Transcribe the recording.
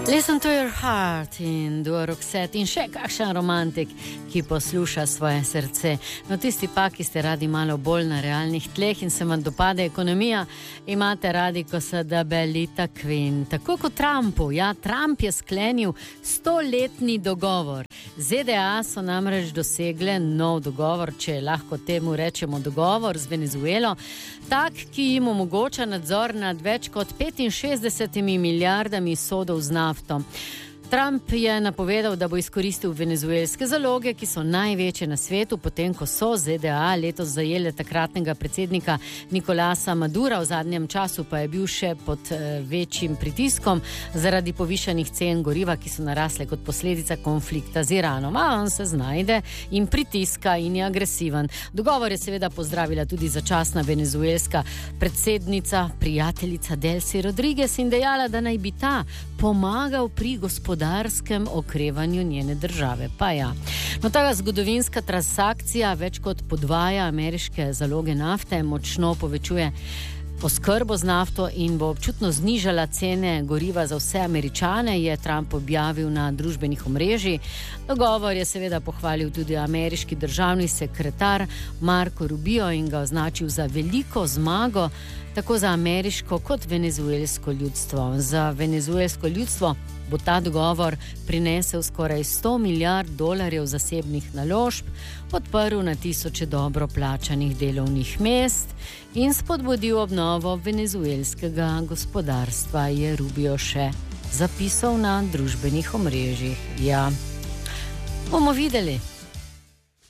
Listen to your heart in do Roxette in še kakšen romantik, ki posluša svoje srce. No, tisti pa, ki ste radi malo bolj na realnih tleh in se vam dopade ekonomija, imate radi, ko se debelita Queen. Tako kot Trumpu. Ja, Trump je sklenil 100-letni dogovor. ZDA so namreč dosegle nov dogovor, če lahko temu rečemo dogovor z Venezuelo, tak, ki jim omogoča nadzor nad več kot 65 milijardami sodov z nafto. Trump je napovedal, da bo izkoristil venezuelske zaloge, ki so največje na svetu, potem ko so ZDA letos zajele takratnega predsednika Nicolasa Madura, v zadnjem času pa je bil še pod večjim pritiskom zaradi povišanih cen goriva, ki so narasle kot posledica konflikta z Iranom. A on se znajde in pritiska in je agresiven. Dogovor je seveda pozdravila tudi začasna venezuelska predsednica, prijateljica Delcy Rodriguez in dejala, da naj bi ta pomagal pri gospodarskem okrevanju njene države. Pa ja. No, ta zgodovinska transakcija več kot podvaja ameriške zaloge nafte, močno povečuje oskrbo z nafto in bo občutno znižala cene goriva za vse Američane, je Trump objavil na družbenih omrežjih. Dogovor je seveda pohvalil tudi ameriški državni sekretar Marco Rubio in ga označil za veliko zmago, tako za ameriško kot venezuelsko ljudstvo. Za venezuelsko ljudstvo bo ta dogovor prinesel skoraj $100 milijard zasebnih naložb, odprl na tisoče dobro plačanih delovnih mest in spodbudil obnovo venezuelskega gospodarstva, je Rubio še zapisal na družbenih omrežjih. Ja, bomo videli.